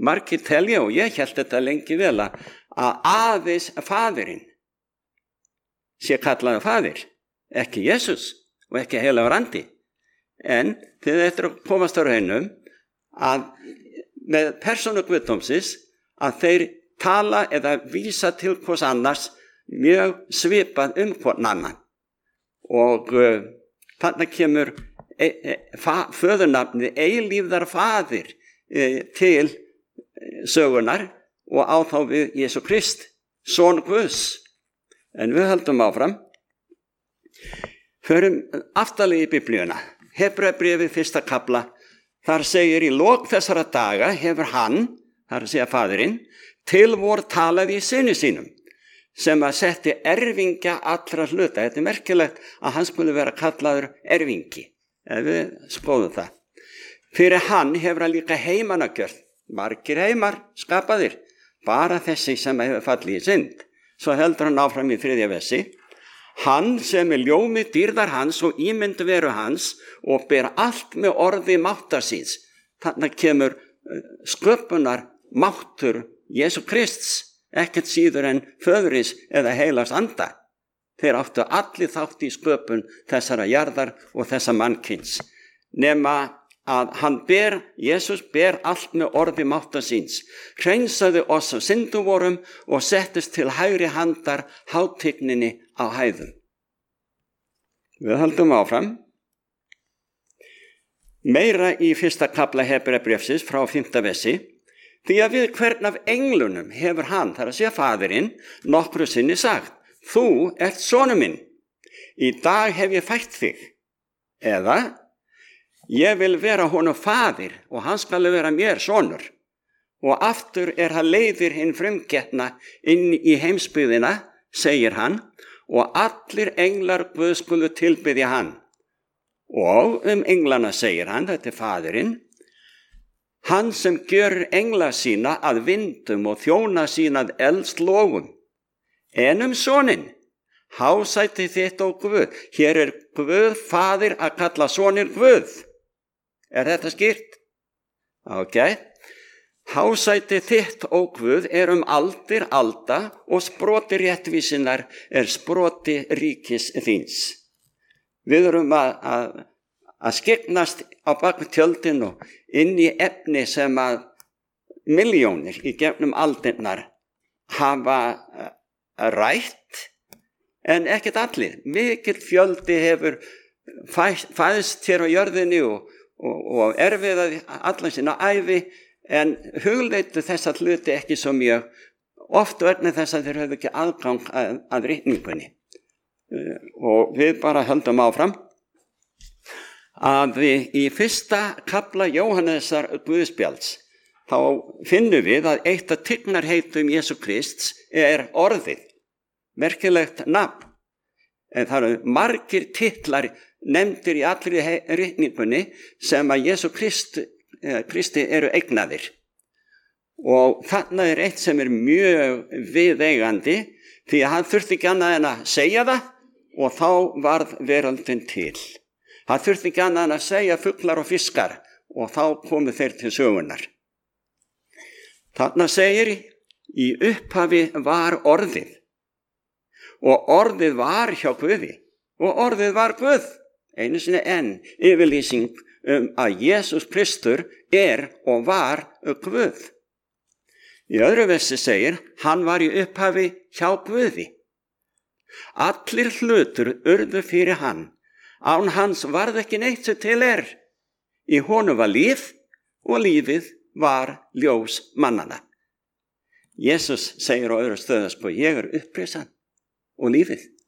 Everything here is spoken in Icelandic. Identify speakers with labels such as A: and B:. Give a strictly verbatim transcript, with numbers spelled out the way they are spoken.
A: margir telja, og ég hélt þetta lengi vel, að aðeins faðirinn sé kallaður faðir, ekki Jesús og ekki heilagur andi. En þið eftir að komast á raunum að með persónu guðdómsins að þeir tala eða vísa til hvers annars mjög svipað um hvern annan. Og uh, þarna kemur e, e, fa, föðurnafnið eilífðar faðir e, til sögunar og á þá við Jesú Krist, son Guðs. En við höldum áfram. Förum aftarlega í Biblíuna. Hebreabréfið fyrsta kafla. Þar segir í lok þessara daga hefur hann, þar að segja faðirinn, til vor talaði í syni sínum, sem að setti erfingja allra hluta. Þetta er merkilegt að hann skuli vera kallaður erfingi. Ef við skoðum það. Fyrir hann hefur hann líka heimannagjörð. Margir heimar skapaðir, bara þessi sem hefur fallið í synd. Svo heldur hann áfram í þriðja versi. Hann sem er ljómi dýrðar hans og ímynd veru hans og ber allt með orði máttar síns. Þannig kemur sköpunar máttur Jesú Krists, ekkert síður en föðurins eða heilags anda. Þeir áttu allir þátt í sköpun þessara jarðar og þessa mannkyns. Nema að hann ber, Jesús ber allt með orði máttar síns, hreinsaði oss af syndum vorum og settist til hægri handar hátigninni á hæðum. Við höldum áfram. Meira í fyrsta kafla Hebreabréfsins frá fimmta versi. Því að við hvern af englunum hefur hann, þar að segja faðirinn, nokkru sinni sagt, þú ert sonur minn, í dag hef ég fætt þig. Eða, ég vil vera honum faðir og hann skal vera mér sonur. Og aftur er hann leiðir hinn frumgetna inn í heimsbyggðina, segir hann, og allir englar Guð skulu tilbiðja hann. Og um englana segir hann, þetta er faðirinn, hann sem gjör engla sína að vindum og þjóna sína að eldslógum. En um soninn, hásæti þitt og Guð. Hér er Guð faðir að kalla sonir Guð. Er þetta skýrt? Ok. Hásæti þitt og Guð er um aldir alda og sproti réttvísinnar er sproti ríkis þíns. Við erum að, að, að skyggnast á bak tjöldin og inn í efni sem að milljónir í gegnum aldirnar hafa rætt, en ekkert allir. Mikill fjöldi hefur fæðst hér á jörðinni og, og, og erfiðaði allan sína ævi, en hugleitu þessa hluti ekki svo mjög, oft vegna þess að þeir höfðu ekki aðgang að, að ritningunni. Og við bara höldum áfram að við í fyrsta kafla Jóhannesar Guðspjalds þá finnum við að eitt af tignarheitum Jesú Krists er orðið, merkilegt nafn, en það eru margir titlar nefndir í allri ritningunni sem að Jesú Kristi, Kristi eru eignaðir. Og þarna er eitt sem er mjög viðeigandi, því að hann þurfti ekki annað en að segja það og þá varð veröldin til. Hann þurfti ekki annað en að segja fuglar og fiskar og þá komu þeir til sögunar. Þarna segir í upphafi var orðið og orðið var hjá Guði og orðið var Guð. Einu sinni enn yfirlýsing um að Jesús Kristur er og var Guð. Í öðru versi segir, hann var í upphafi hjá Guði. Allir hlutur urðu fyrir hann. Án hans varð ekki neitt sem til er. Í honum var líf og lífið var ljós mannana. Jesus segir á öðru stöðu, sko, ég er upprisan og lífið.